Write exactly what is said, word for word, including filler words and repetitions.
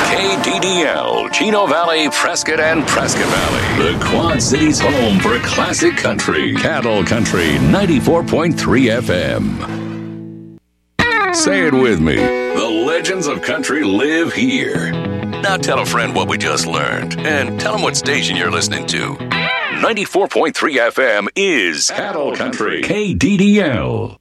K D D L, Chino Valley, Prescott, and Prescott Valley. The Quad Cities' home for classic country. Cattle Country ninety-four point three F M. Say it with me. The legends of country live here. Now tell a friend what we just learned, and tell them what station you're listening to. ninety-four point three F M is Cattle Country, K D D L.